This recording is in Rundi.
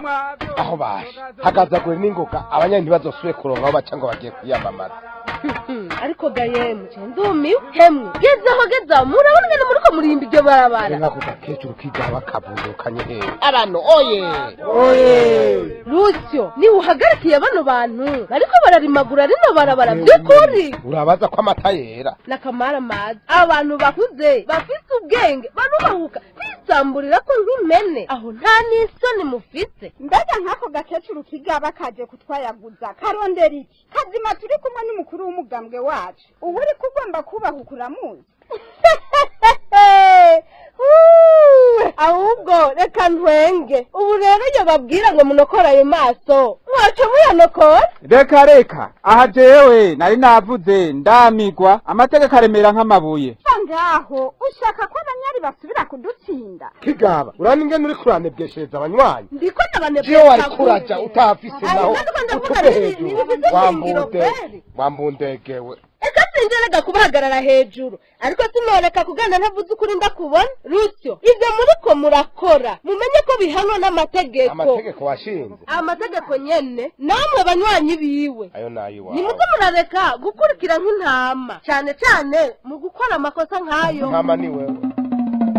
aho baje hagazagura n'ingoga abanyani ntibazosubire kuronka aho baca ngo bagiye kwiyamamaza. Ariko gayemu ndumiwe hemwe gezaho murabona ngene muriko murimba iryo barabara nkako gakecuru kigaba kabundukanye hehe abantu oye Rusyo ni uhagarikiye bano bantu bariko bararimagura rino barabara by'ukuri urabaza ko amata yera nakamara mazi abantu bakuze bafite ubwenge barubahuka bisamburira ko nk'imene aho nta n'isoni mufite mbega nkako gakecuru kigaba kaje kutwayaguza karondera iki kazima turi kumwe n'umukuru w'umugambwe wacu ubu uri kugomba kubahukura muzi ahubwo reka ntwenge ubu rero iyo babwira ngo munokora ayo maso mwaca muyanokora reka aha jewe nari navuze ndamigwa amategeko aremera nk'amabuye ngaho ushaka ko abanyari basubira kudutsinda kigaba urani ingene uri kuranebweshereza abanywanyi ndiko iyo wari kuraja utahafise naho utuve hejuru wambundegewe eka sinjerega kubahagarara hejuru ariko sinoreka kugana ntavuze ukuri ndakubona Rusyo ivyo muriko murakora mumenye ko bihanwa n'amategeko amategeko washinze amategeko nyene namwe banywanyi biwe ayo nayi wawe nimuze murareka gukurikira nk'intama cyane mu gukora amakosa nk'ayo ntama ni wewe